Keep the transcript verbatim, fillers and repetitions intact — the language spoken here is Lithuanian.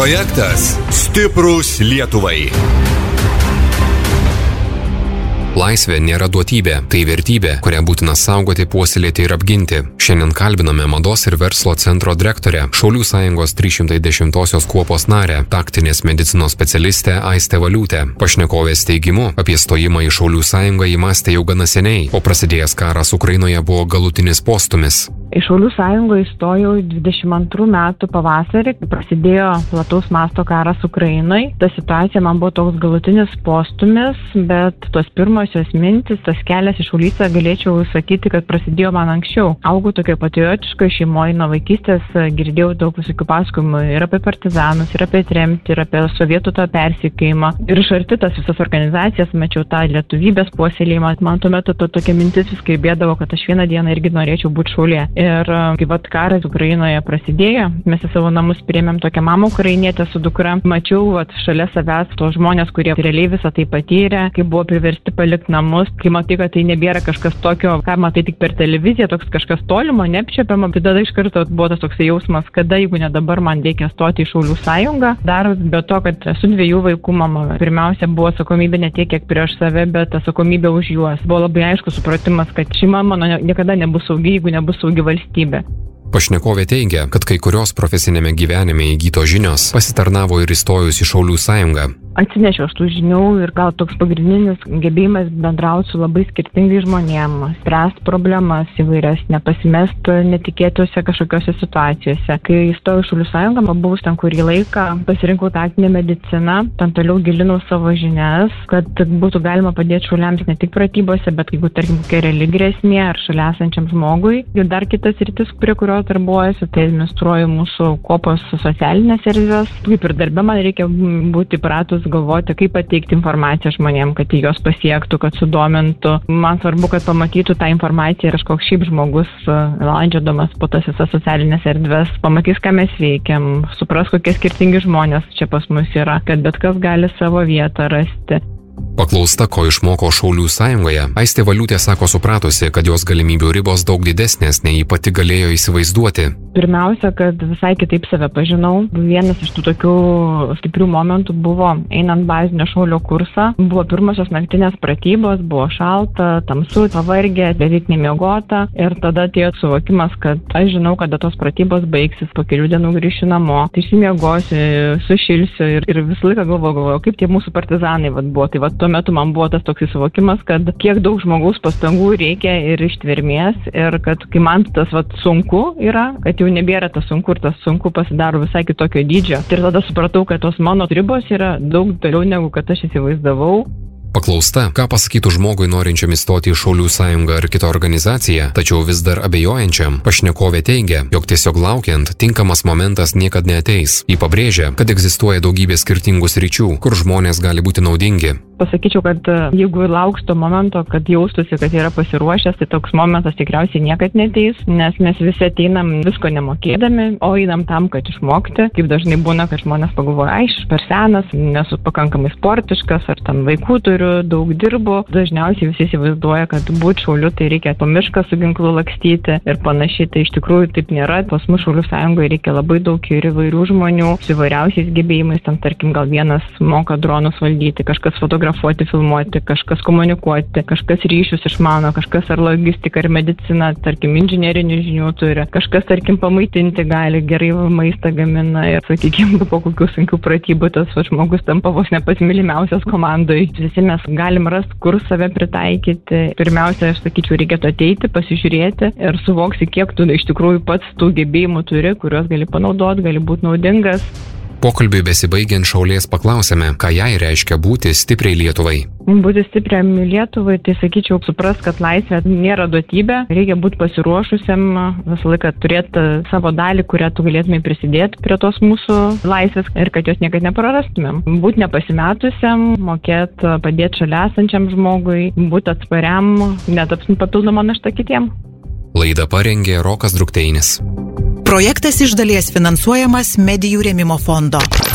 Projektas Stiprūs Lietuvai. Laisvė nėra duotybė, tai vertybė, kurią būtina saugoti, puoselėti ir apginti. Šiandien kalbiname Mados ir verslo centro direktorę, Šaulių sąjungos trys šimtai dešimtosios kuopos narę, taktinės medicinos specialistę Aistę Valiūtę. Pašnekovės teigimu, apie stojimą į Šaulių sąjungą įmąstė jau gana seniai, o prasidėjęs karas Ukrainoje buvo galutinis postūmis. Į Šaulių sąjungą įstojau dvidešimt antrų metų pavasarį, kai prasidėjo plataus masto karas Ukrainai. Ta situacija man buvo toks galutinis postūmis, bet tos pirmosios mintis, tas kelias į Šaulystę galėčiau sakyti, kad prasidėjo man anksčiau. Augau tokio patriotiško šeimoje, nuo vaikystės girdėjau daug visokių pasakojimų ir apie partizanus, ir apie tremtį, ir apie sovietų tą persekiojimą. Ir iš arti tas visas organizacijas mačiau tą lietuvybės puoselėjimą. Man tuo metu to tokia mintis vis kalbėdavo, kad aš vieną dieną irgi norėčiau būti šaulė. Ir kai vat karas Ukrainoje prasidėjo, mes į savo namus priėmėm tokią mamą ukrainietę su dukra. Mačiau vat šalia savęs tos žmonės, kurie realiai visą tai patyrė, kai buvo priversti palikti namus, kai matai, kad tai nebėra kažkas tokio, ką matai tik per televiziją, toks kažkas tolimo, neapčiuopiamo. Tai tada iš karto buvo tas toks jausmas, kada, jeigu ne dabar, man reikia stoti į Šaulių sąjungą. Dar be to, kad esu dviejų vaikų mama. Pirmiausia buvo atsakomybė ne tiek, kiek prieš save, bet atsakomybė už juos. Buvo labai aiškus supratimas, kad šeima mano niekada nebus saugi, jeigu nebus saugi valstybė. Pašnekovė teigia, kad kai kurios profesinėme gyvenime įgytos žinios pasitarnavo ir įstojus į Šaulių sąjungą. Atsinešiau aš tų žinių ir gal toks pagrindinis gebėjimas bendrauti su labai skirtingai žmonėmis, spręsti problemas įvairias, nepasimesti netikėtose kažkokiose situacijose. Kai įstojau į Šaulių sąjungą, buvus ten kurį laiką, pasirinkau taktinę mediciną, ten toliau gilinau savo žinias, kad būtų galima padėti šauliams ne tik pratybose, bet jeigu, tarkim, kokia reali grėsmė ar šalia esančiam žmogui. Ir dar kitas rytis, prie kurio darbuojuosi, tai administruoju mūsų kuopos socialinės erdves. Kaip ir darbe man reikia būti pratus galvoti, kaip pateikti informaciją žmonėm, kad juos pasiektų, kad sudomintų. Man svarbu, kad pamatytų tą informaciją ir kažkoks šiaip žmogus, landžiodamas po tas visas socialinės erdves, pamatys, ką mes veikiam, supras, kokie skirtingi žmonės čia pas mus yra, kad bet kas gali savo vietą rasti. Paklausta, ko išmoko Šaulių sąjungoje, Aistė Valiūtė sako supratusi, kad jos galimybių ribos daug didesnės, nei ji pati galėjo įsivaizduoti. Pirmiausia, kad visai kitaip save pažinau. Vienas iš tų tokių stiprių momentų buvo einant bazinio šaulio kursą. Buvo pirmosios naktinės pratybos, buvo šalta, tamsu, pavargę, beveik nemiegota. Ir tada atėjo suvokimas, kad aš žinau, kada tos pratybos baigsis, po kelių dienų grįšiu namo, tai išsimiegosiu, sušilsiu ir, ir visą laiką galvoju, galvoju, kaip tie mūsų partizanai vat, buvo. Tai vat, tuo metu man buvo tas toks suvokimas, kad kiek daug žmogaus pastangų reikia ir ištvermės ir kad kai man tas vat, sunku yra, kad jau nebėra tas sunku ir tas sunku pasidaro visai kitokio dydžio. Ir tada supratau, kad tos mano ribos yra daug toliau negu kad aš įsivaizdavau. Paklausta, ką pasakytų žmogui norinčiam įstoti į Šaulių sąjungą ar kitą organizaciją, tačiau vis dar abejojančiam, pašnekovė teigia, jog tiesiog laukiant, tinkamas momentas niekad neateis. Ji pabrėžia, kad egzistuoja daugybė skirtingų sričių, kur žmonės gali būti naudingi. Pasakyčiau, kad jeigu lauks to momento, kad jaustųsi, kad yra pasiruošęs, tai toks momentas tikriausiai niekad neteis, nes mes visi ateinam visko nemokėdami, o einam tam, kad išmokti. Kaip dažnai būna, kad žmonės pagalvoja, aš per senas, nesu pakankamai sportiškas, ar ten vaikų turiu, daug dirbu. Dažniausiai visi įsivaizduoja, kad būti šauliu tai reikia po mišką su ginklu lakstyti ir panašiai. Tai iš tikrųjų taip nėra. Pas mus Šaulių sąjungoje reikia labai daug ir įvairių žmonių su įvairiausiais gebėjimais. Ten, tarkim, gal vienas moka dronus valdyti, kažkas fotografuoti, filmuoti, kažkas komunikuoti, kažkas ryšius išmano, kažkas ar logistiką, ar mediciną, tarkim, inžinerinių žinių turi, kažkas, tarkim, pamaitinti gali, gerai maistą gamina ir, sakykime, po kokių sunkių pratybų tas va, žmogus tampa vos ne pats mylimiausias komandai. Visi mes galim rasti, kur save pritaikyti. Pirmiausia, aš sakyčiau, reikėtų ateiti, pasižiūrėti ir suvoksi, kiek tu iš tikrųjų pats tų gebėjimų turi, kuriuos gali panaudoti, gali būti naudingas. Pokalbiui besibaigiant Šaulės paklausėme, ką jai reiškia būti stipriai Lietuvai. Būti stipriam Lietuvai, tai sakyčiau, supras, kad laisvė nėra duotybė, reikia būti pasiruošusiam, visą laiką turėti savo dalį, kurią tu galėtumai prisidėti prie tos mūsų laisvės ir kad jos niekada neprarastumėm. Būti nepasimetusiam, mokėti padėti šalia esančiam žmogui, būti atspariam, netapsint papildomą naštą kitiem. Laidą parengė Rokas Drukteinis. Projektas iš dalies finansuojamas Medijų rėmimo fondo.